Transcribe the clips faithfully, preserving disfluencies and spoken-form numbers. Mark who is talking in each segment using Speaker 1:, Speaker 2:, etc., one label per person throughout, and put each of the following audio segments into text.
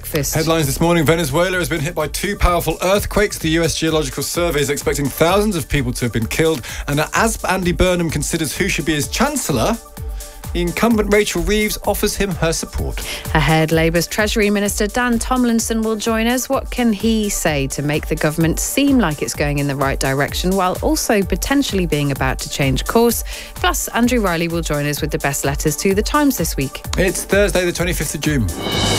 Speaker 1: Breakfast.
Speaker 2: Headlines this morning: Venezuela has been hit by two powerful earthquakes. The U S Geological Survey is expecting thousands of people to have been killed. And as Andy Burnham considers who should be his chancellor, the incumbent Rachel Reeves offers him her support.
Speaker 1: Ahead, Labour's Treasury Minister Dan Tomlinson will join us. What can he say to make the government seem like it's going in the right direction while also potentially being about to change course? Plus, Andrew Riley will join us with the best letters to The Times this week.
Speaker 2: It's Thursday the twenty-fifth of June.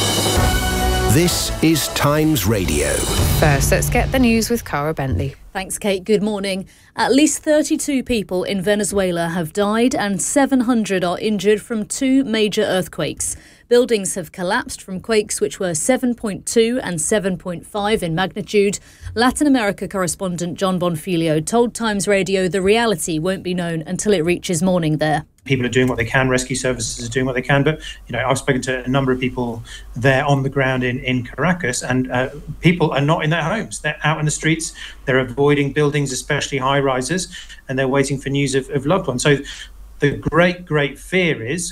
Speaker 3: This is Times Radio.
Speaker 1: First, let's get the news with Cara Bentley.
Speaker 4: Thanks, Kate. Good morning. At least thirty-two people in Venezuela have died and seven hundred are injured from two major earthquakes. Buildings have collapsed from quakes which were seven point two and seven point five in magnitude. Latin America correspondent John Bonfiglio told Times Radio the reality won't be known until it reaches morning there.
Speaker 5: People are doing what they can, rescue services are doing what they can, but you know, I've spoken to a number of people there on the ground in, in Caracas, and uh, people are not in their homes. They're out in the streets, they're avoiding buildings, especially high rises, and they're waiting for news of, of loved ones. So the great, great fear is,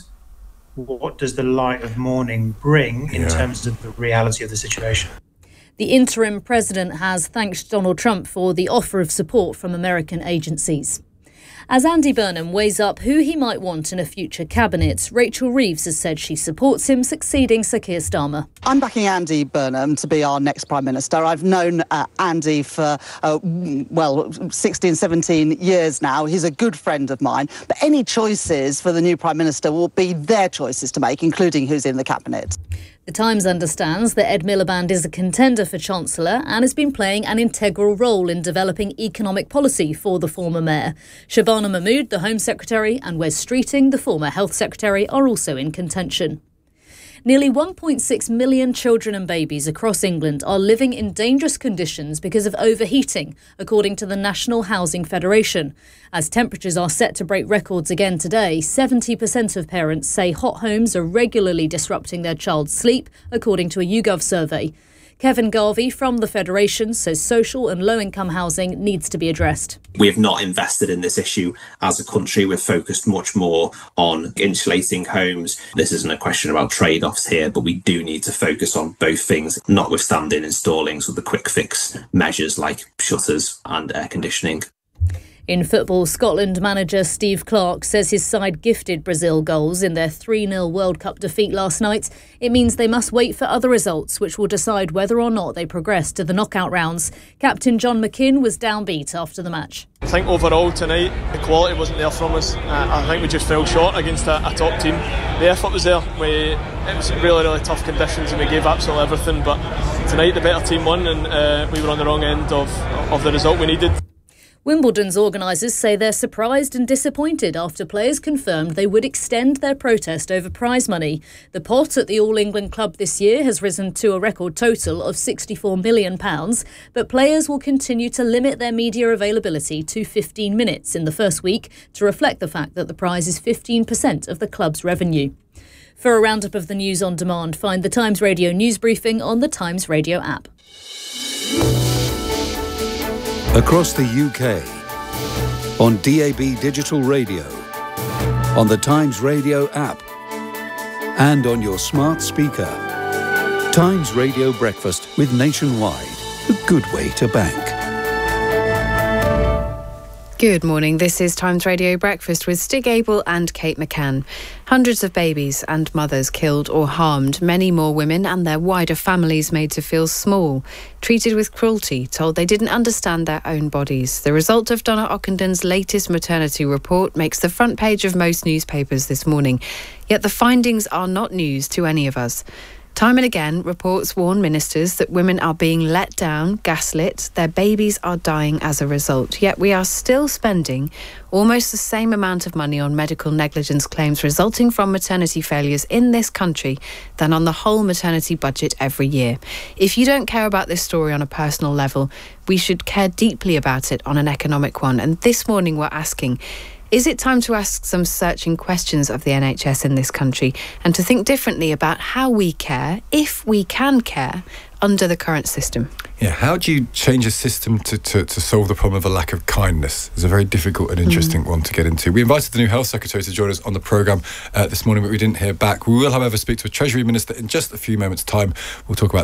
Speaker 5: what does the light of morning bring in yeah. terms of the reality of the situation?
Speaker 4: The interim president has thanked Donald Trump for the offer of support from American agencies. As Andy Burnham weighs up who he might want in a future cabinet, Rachel Reeves has said she supports him succeeding Sir Keir Starmer.
Speaker 6: I'm backing Andy Burnham to be our next Prime Minister. I've known uh, Andy for, uh, well, sixteen, seventeen years now. He's a good friend of mine. But any choices for the new Prime Minister will be their choices to make, including who's in the cabinet.
Speaker 4: The Times understands that Ed Miliband is a contender for Chancellor and has been playing an integral role in developing economic policy for the former mayor. Shabana Mahmood, the Home Secretary, and Wes Streeting, the former Health Secretary, are also in contention. Nearly one point six million children and babies across England are living in dangerous conditions because of overheating, according to the National Housing Federation. As temperatures are set to break records again today, seventy percent of parents say hot homes are regularly disrupting their child's sleep, according to a YouGov survey. Kevin Garvey from the Federation says social and low-income housing needs to be addressed.
Speaker 7: We have not invested in this issue as a country. We've focused much more on insulating homes. This isn't a question about trade-offs here, but we do need to focus on both things, notwithstanding installing sort of the quick fix measures like shutters and air conditioning.
Speaker 4: In football, Scotland manager Steve Clarke says his side gifted Brazil goals in their three nil World Cup defeat last night. It means they must wait for other results, which will decide whether or not they progress to the knockout rounds. Captain John McKinn was downbeat after the match.
Speaker 8: I think overall tonight the quality wasn't there from us. Uh, I think we just fell short against a, a top team. The effort was there. We, it was really, really tough conditions and we gave absolutely everything. But tonight the better team won and uh, we were on the wrong end of, of the result we needed.
Speaker 4: Wimbledon's organisers say they're surprised and disappointed after players confirmed they would extend their protest over prize money. The pot at the All England club this year has risen to a record total of sixty-four million pounds, but players will continue to limit their media availability to fifteen minutes in the first week to reflect the fact that the prize is fifteen percent of the club's revenue. For a roundup of the news on demand, find the Times Radio news briefing on the Times Radio app.
Speaker 9: Across the U K, on D A B Digital Radio, on the Times Radio app, and on your smart speaker. Times Radio Breakfast with Nationwide, a good way to bank.
Speaker 1: Good morning, this is Times Radio Breakfast with Stig Abel and Kate McCann. Hundreds of babies and mothers killed or harmed, many more women and their wider families made to feel small, treated with cruelty, told they didn't understand their own bodies. The result of Donna Ockendon's latest maternity report makes the front page of most newspapers this morning. Yet the findings are not news to any of us. Time and again, reports warn ministers that women are being let down, gaslit, their babies are dying as a result. Yet we are still spending almost the same amount of money on medical negligence claims resulting from maternity failures in this country than on the whole maternity budget every year. If you don't care about this story on a personal level, we should care deeply about it on an economic one. And this morning we're asking, is it time to ask some searching questions of the N H S in this country and to think differently about how we care, if we can care, under the current system?
Speaker 2: Yeah, how do you change a system to, to, to solve the problem of a lack of kindness? It's a very difficult and interesting mm. one to get into. We invited the new Health Secretary to join us on the programme uh, this morning, but we didn't hear back. We will, however, speak to a Treasury Minister in just a few moments' time. We'll talk about